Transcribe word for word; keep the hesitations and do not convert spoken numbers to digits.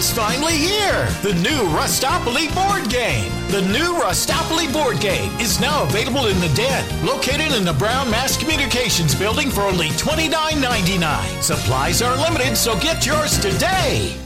It's finally here! The new Rustopoly board game. The new Rustopoly board game is now available in the Den, located in the Brown Mass Communications building for only twenty-nine ninety-nine. Supplies are limited, so get yours today.